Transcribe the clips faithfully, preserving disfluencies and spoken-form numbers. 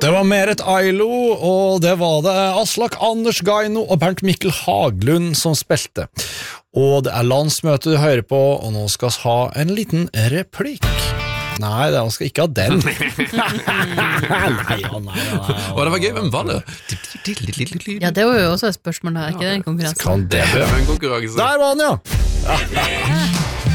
Det var Meret Ailo, og det var det Aslak Anders Gaino og Bernt Mikkel Haglund som spilte. Og det er landsmøte du hører på, og nå skal vi ha en liten replikk. Nei, det skal ikke ha den. nei, ja, nei, ja, ja. Og det var gøy, hvem var det? Ja, det var jo også et spørsmål, er ikke det en konkurranse? Kan det være en konkurranse? Der var han, ja!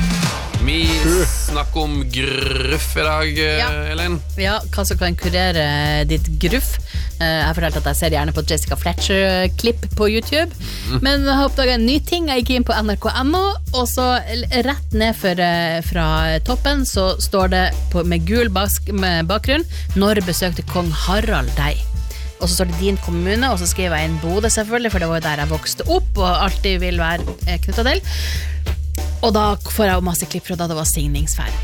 Vi snakker om gruff i dag, ja. Elin. Ja, hva som kan kurere ditt gruff. Jeg har fortalt at jeg ser gjerne på Jessica Fletcher-klipp på YouTube, mm. men jeg har oppdaget en ny ting. Jeg gikk inn på N R K punktum N O, og så rett ned for, fra toppen så står det på, med gul bak, med bakgrunn: når besøkte kong Harald deg? Og så står det din kommune, og så skriver jeg inn Bodø selvfølgelig, for det var jo der jeg vokste opp og alltid vil være knyttet til. Og da får jeg masse klipp fra da det var signingsferd.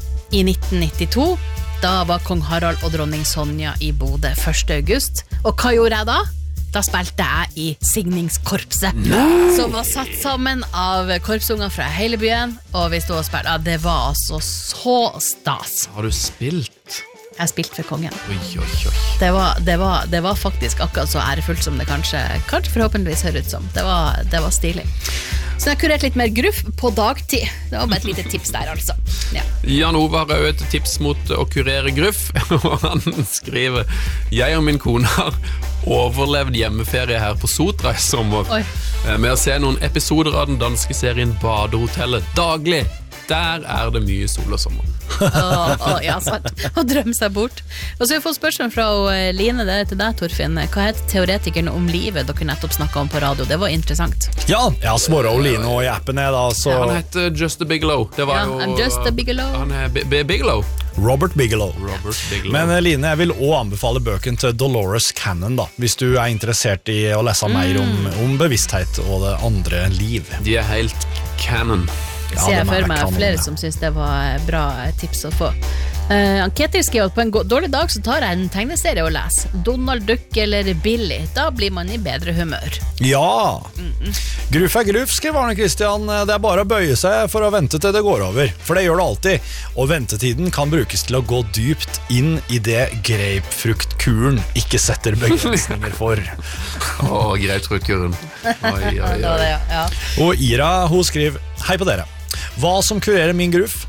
I nitten nittito, da var kong Harald og dronning Sonja i Bodø første august. Og hva gjorde jeg da? Da spilte jeg i signingskorpset, no! Som var satt sammen av korpsunger fra hele byen. Og vi stod og spilte. Ja, det var altså så stas. Har du spilt? Jeg spilte for kongen. Oi, oi, oi. Det var, det var, det var faktisk akkurat så ærefullt som det kanskje, kanskje forhåpentligvis hører ut som. Det var, det var stilig. Så jeg kurerte litt mer gruff på dagtid. Det var bare et lite tips der, altså. Ja. Jan Ove har også et tips mot å kurere gruff, og han skriver: jeg og min kone har overlevd hjemmeferie her på Sotra i sommer. Oi. Med å se noen episoder av den danske serien Badehotellet daglig. Der er det mye sol og sommer. Åh, åh, ja, sant. Og drømme seg bort. Og så har vi fått spørsmål fra Line, det er til deg, Torfinn. Hva heter teoretikeren om livet dere nettopp snakket om på radio? Det var interessant. Ja, jeg har svaret og Line og i appen er da, så... Ja, han heter Just a Bigelow. Det var ja, jo... I'm Just a Bigelow. Han er B B Bigelow. Robert Bigelow. Robert Bigelow. Men Line, jeg vil også anbefale bøken til Dolores Cannon da, hvis du er interessert i å lese mm. mer om, om bevissthet og det andre liv. De er helt canon. Ja, ser jeg for meg kanon, flere ja. Som synes det var bra tips å få. uh, Ketil skriver at på en dårlig dag så tar jeg en tegneserie å lese. Donald Duck eller Billy. Da blir man i bedre humør. Ja, mm-mm. Gruff er gruff, skriver Arne Kristian. Det er bare å bøye seg for å vente til det går over. For det gjør det alltid. Og ventetiden kan brukes til å gå dypt inn i det grapefruktkuren ikke setter begrensninger for. Åh, oh, grapefruktkuren. Oi, oi, oi. Ja, ja. Og Ira, hun skriver: hei på dere. Hva som kurerer min gruff?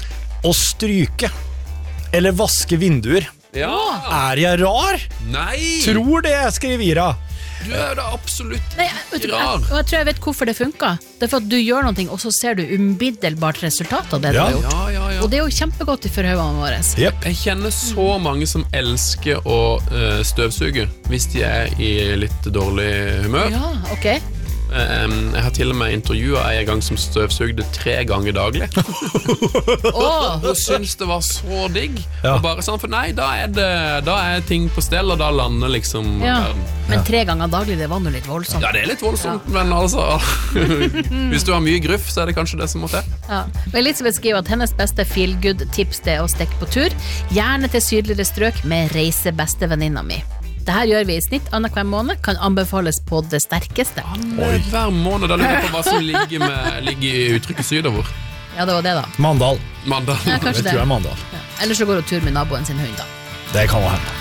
Å stryke eller vaske vinduer. Ja. Er jeg rar? Nei. Tror det, skriver Ira. Du er da absolutt Nei, jeg, rar. Jeg, jeg tror jeg vet hvorfor det funker. Det er for at du gjør noe, og så ser du umiddelbart resultat av det ja. du har gjort. Ja, ja, ja. Og det er jo kjempegodt i forhøvene våre. Yep. Jeg kjenner så mange som elsker å uh, støvsuge hvis de er i litt dårlig humør. Ja, ok. Um, jeg har til og med intervjuet en gang som støvsugde tre ganger daglig. oh. Hun syntes det var så digg. Ja. Og bare sånn, for nei, da er, det, da er ting på stell, og da lander liksom ja. verden. Men tre ganger daglig, det var noe litt voldsomt. Ja, det er litt voldsomt, ja. Men altså hvis du har mye gruff, så er det kanskje det som må til. Ja. Elisabeth skriver at hennes beste feel-good-tips er å stikke på tur, gjerne til sydligere strøk med reisebestevenninna mi. Dette gjør vi i snitt annenhver måned, kan anbefales på det sterkeste. Hver måned, da lurer jeg på hva som ligger, med, ligger i uttrykket sydover. Ja, det var det da. Mandal. Mandal. Ja, kanskje det. det. Tror jeg Mandal. Ja. Eller så går hun tur med naboen sin hund da. Det kan være henne.